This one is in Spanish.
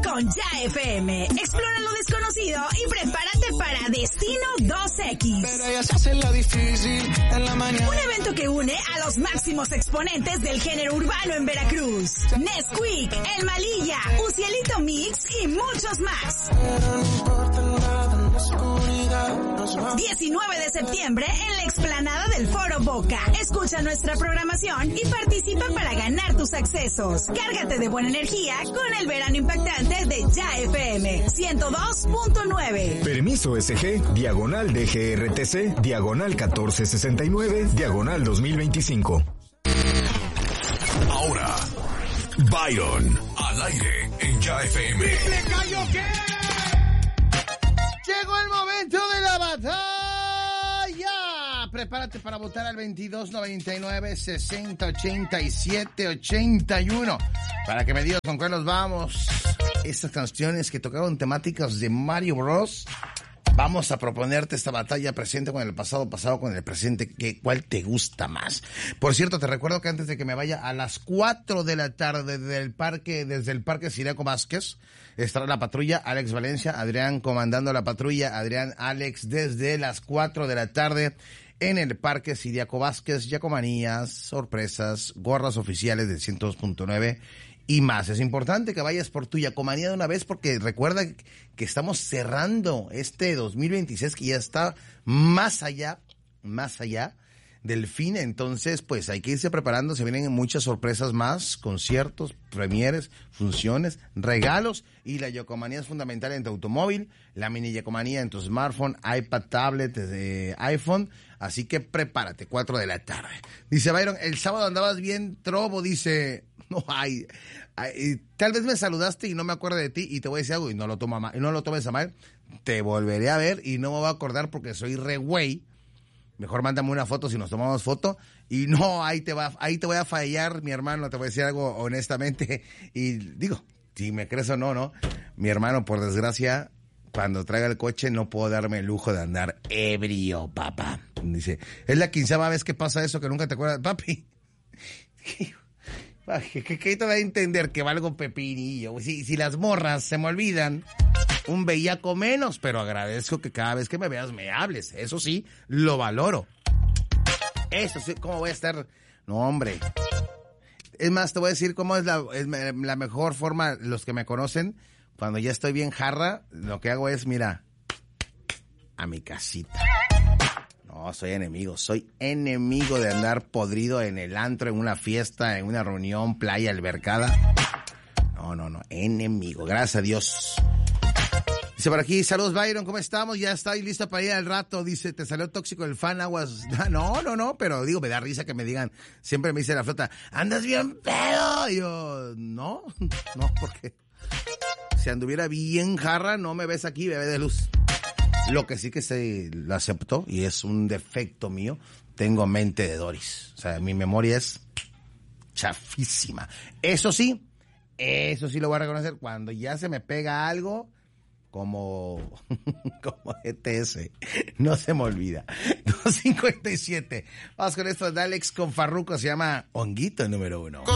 con Ya FM. Explora lo desconocido y prepárate para Destino 2X. Pero ella se hace la difícil en la mañana. Un evento que une a los máximos exponentes del género urbano en Veracruz. Nesquik, El Malilla, Ucielito Mix y muchos más. 19 de septiembre en la explanada del Foro Boca. Escucha nuestra programación y participa para ganar tus accesos. Cárgate de buena energía con el verano impactante de Ya FM 102.9. Permiso SG, diagonal DGRTC, diagonal 1469, diagonal 2025. Ahora, Byron, al aire en Ya FM. ¡Le cayó qué! Llegó el momento de la batalla. Prepárate para votar al 2299-6087-81 para que me digas con cuál nos vamos. Estas canciones que tocaron temáticas de Mario Bros. Vamos a proponerte esta batalla presente con el pasado, pasado con el presente. ¿Cuál te gusta más? Por cierto, te recuerdo que antes de que me vaya, a las 4 de la tarde desde el Parque Ciriaco Vázquez, estará la patrulla, Alex Valencia, Adrián comandando la patrulla, Adrián, Alex, desde las 4 de la tarde en el Parque Ciriaco Vázquez, yacomanías, sorpresas, gorras oficiales del 102.9 y más. Es importante que vayas por tu yacomanía de una vez porque recuerda que estamos cerrando este 2026 que ya está más allá del fin. Entonces, pues hay que irse preparando. Se vienen muchas sorpresas más, conciertos, premieres, funciones, regalos. Y la yacomanía es fundamental en tu automóvil, la mini yacomanía en tu smartphone, iPad, tablet, iPhone. Así que prepárate, 4 de la tarde. Dice Byron, el sábado andabas bien trobo, dice... No, tal vez me saludaste y no me acuerdo de ti y te voy a decir algo y no lo tomes a mal. Te volveré a ver y no me voy a acordar porque soy re güey. Mejor mándame una foto si nos tomamos foto. Y no, ahí te voy a fallar, mi hermano, te voy a decir algo honestamente. Y digo, si me crees o no, mi hermano, por desgracia, cuando traiga el coche no puedo darme el lujo de andar ebrio, papá. Dice, es la 15ª vez que pasa eso que nunca te acuerdas, papi. ¿Qué te da a entender que valgo pepinillo? Si las morras se me olvidan, un bellaco menos, pero agradezco que cada vez que me veas me hables. Eso sí, lo valoro. Eso sí, ¿cómo voy a estar? No, hombre. Es más, te voy a decir cómo es la mejor forma, los que me conocen, cuando ya estoy bien jarra, lo que hago es, mira, a mi casita. No, soy enemigo de andar podrido en el antro, en una fiesta, en una reunión, playa, albercada. No, enemigo, gracias a Dios. Dice por aquí, saludos Byron, ¿cómo estamos? Ya estoy listo para ir al rato. Dice, ¿te salió tóxico el fan aguas? No, pero digo, me da risa que me digan, siempre me dice la flota, ¿andas bien pedo? Y yo, no, porque si anduviera bien jarra, no me ves aquí, bebé de luz. Lo que sí que se lo acepto, y es un defecto mío, tengo mente de Doris. O sea, mi memoria es chafísima. Eso sí lo voy a reconocer, cuando ya se me pega algo, como ETS, no se me olvida. 257. Vamos con esto de Alex con Farruko, se llama Honguito número 1.